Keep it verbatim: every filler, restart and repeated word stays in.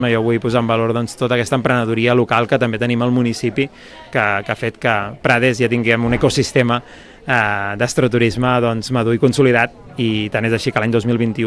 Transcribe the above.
Jo vull posar en valor doncs, tota aquesta emprenedoria local que també tenim al municipi, que, que ha fet que Prades ja tinguem un ecosistema eh, d'astroturisme doncs, madur i consolidat, i tant és així que l'any dos mil vint-i-u